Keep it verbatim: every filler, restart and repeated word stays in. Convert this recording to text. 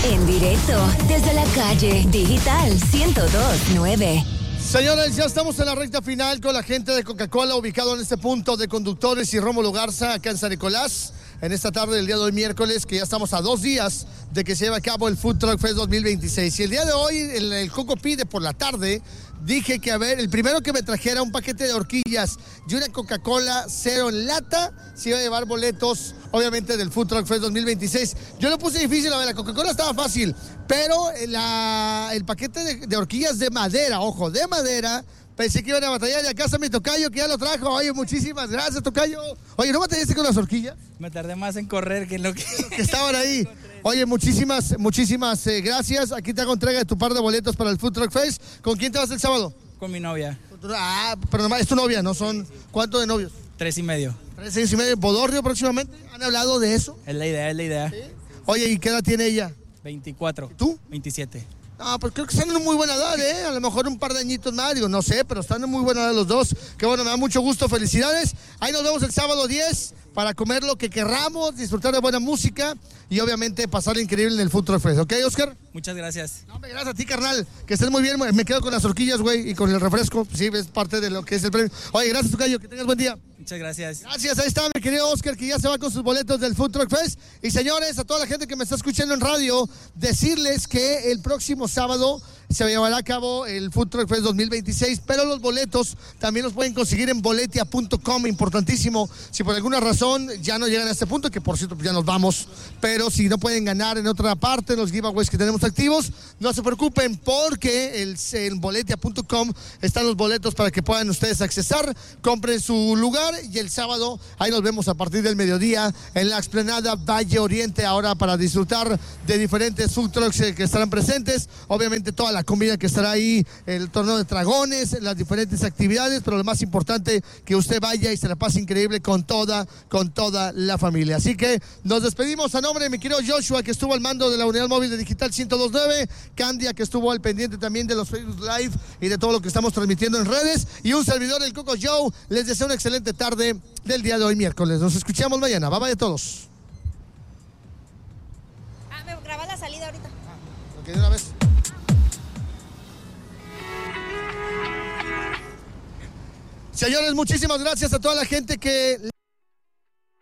En directo desde la calle Digital ciento dos punto nueve. Señores, ya estamos en la recta final con la gente de Coca-Cola, ubicado en este punto de Conductores y Rómulo Garza, acá en San Nicolás, en esta tarde del día de hoy, miércoles, que ya estamos a dos días de que se lleve a cabo el Food Truck Fest dos mil veintiséis. Y el día de hoy, el, el Coco pide por la tarde, dije que, a ver, el primero que me trajera un paquete de horquillas y una Coca-Cola cero en lata, se iba a llevar boletos, obviamente, del Food Truck Fest dos mil veintiséis. Yo lo puse difícil, a ver, la Coca-Cola estaba fácil, pero la, el paquete de, de horquillas de madera, ojo, de madera, pensé que iban a batallar. Y acá está mi tocayo, que ya lo trajo. Oye, muchísimas gracias, tocayo. Oye, ¿no batallaste con las horquillas? Me tardé más en correr que en lo que... que estaban ahí. Oye, muchísimas, muchísimas eh, gracias. Aquí te hago entrega de tu par de boletos para el Food Truck Fest. ¿Con quién te vas el sábado? Con mi novia. Ah, pero nomás es tu novia, ¿no? Son, sí, sí. ¿Cuánto de novios? Tres y medio. Tres, seis y medio. ¿Bodorrio próximamente? ¿Han hablado de eso? Es la idea, es la idea. ¿Sí? Oye, ¿y qué edad tiene ella? veinticuatro. ¿Y tú? veintisiete. Ah, pues creo que están en muy buena edad, ¿eh? A lo mejor un par de añitos más, digo, no sé, pero están en muy buena edad los dos. Que bueno, me da mucho gusto, felicidades. Ahí nos vemos el sábado diez para comer lo que querramos, disfrutar de buena música y obviamente pasar increíble en el Food Truck Fest. ¿Ok, Oscar? Muchas gracias. No, gracias a ti, carnal. Que estés muy bien. Me quedo con las horquillas, güey, y con el refresco. Sí, es parte de lo que es el premio. Oye, gracias, tocayo. Que tengas buen día. Muchas gracias. Gracias, ahí está mi querido Oscar, que ya se va con sus boletos del Food Truck Fest. Y señores, a toda la gente que me está escuchando en radio, decirles que el próximo sábado se llevará a cabo el Food Truck Fest dos mil veintiséis, pero los boletos también los pueden conseguir en boletia punto com, importantísimo. Si por alguna razón ya no llegan a este punto, que por cierto ya nos vamos, pero si no pueden ganar en otra parte los giveaways que tenemos activos, no se preocupen, porque el, en boletia punto com están los boletos para que puedan ustedes accesar, compren su lugar y el sábado ahí nos vemos a partir del mediodía en la explanada Valle Oriente, ahora para disfrutar de diferentes food trucks que estarán presentes, obviamente toda la comida que estará ahí, el torneo de dragones, las diferentes actividades, pero lo más importante, que usted vaya y se la pase increíble con toda, con toda la familia. Así que nos despedimos a nombre de mi querido Joshua, que estuvo al mando de la unidad móvil de Digital ciento dos punto nueve, Candia, que estuvo al pendiente también de los Facebook Live y de todo lo que estamos transmitiendo en redes, y un servidor, el Coco Joe. Les deseo una excelente tarde del día de hoy, miércoles. Nos escuchamos mañana. Bye bye a todos. Ah, me graba la salida ahorita. Ah, ok, de una vez. Señores, muchísimas gracias a toda la gente que